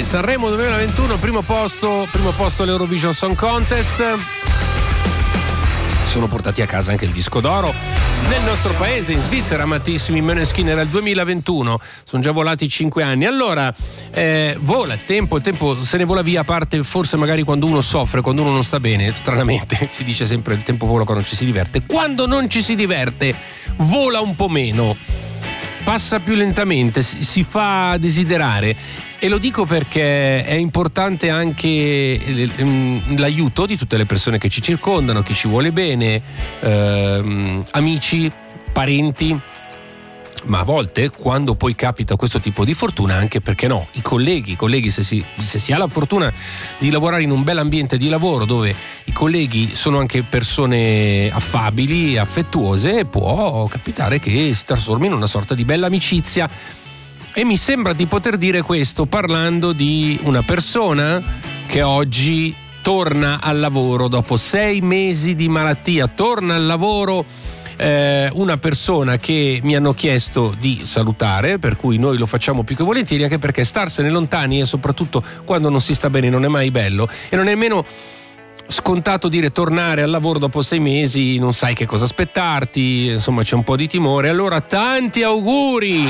Sanremo 2021, primo posto all'Eurovision Song Contest. Sono portati a casa anche il disco d'oro nel nostro paese, in Svizzera. Amatissimi Måneskin, era il 2021, sono già volati 5 anni. Allora vola il tempo se ne vola via, a parte forse magari quando uno soffre, quando uno non sta bene. Stranamente si dice sempre il tempo vola quando ci si diverte. Quando non ci si diverte vola un po' meno, passa più lentamente, si fa desiderare. E lo dico perché è importante anche l'aiuto di tutte le persone che ci circondano, chi ci vuole bene, amici, parenti, ma a volte, quando poi capita questo tipo di fortuna, anche, perché no, i colleghi, se si ha la fortuna di lavorare in un bel ambiente di lavoro dove i colleghi sono anche persone affabili, affettuose, può capitare che si trasformi in una sorta di bella amicizia. E mi sembra di poter dire questo parlando di una persona che oggi torna al lavoro dopo 6 mesi di malattia. Torna al lavoro una persona che mi hanno chiesto di salutare, per cui noi lo facciamo più che volentieri, anche perché starsene lontani, e soprattutto quando non si sta bene, non è mai bello, e non è nemmeno scontato dire tornare al lavoro dopo 6 mesi, non sai che cosa aspettarti, insomma c'è un po' di timore. Allora tanti auguri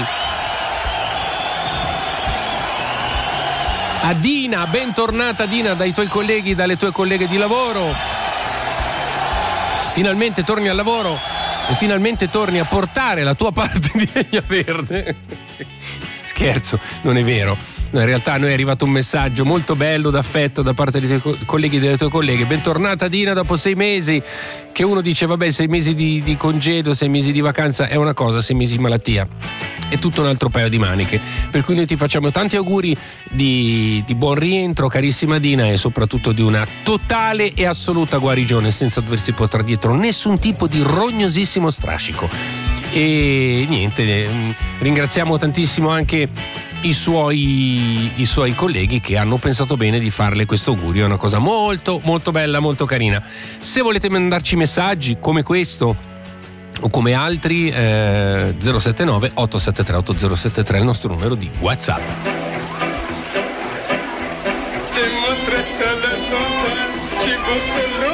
a Dina, bentornata Dina dai tuoi colleghi, dalle tue colleghe di lavoro. Finalmente torni al lavoro e finalmente torni a portare la tua parte di legna verde. Scherzo, non è vero. No, in realtà a noi è arrivato un messaggio molto bello d'affetto da parte dei tuoi colleghi e delle tue colleghe. Bentornata Dina dopo 6 mesi, che uno dice vabbè, 6 mesi di congedo, 6 mesi di vacanza è una cosa, 6 mesi di malattia è tutto un altro paio di maniche. Per cui noi ti facciamo tanti auguri di buon rientro, carissima Dina, e soprattutto di una totale e assoluta guarigione, senza doversi portare dietro nessun tipo di rognosissimo strascico. E niente, ringraziamo tantissimo anche i suoi colleghi che hanno pensato bene di farle questo augurio. È una cosa molto molto bella, molto carina. Se volete mandarci messaggi come questo o come altri, 079 873 8073 è il nostro numero di WhatsApp. Te mostré la sombra, ci fosse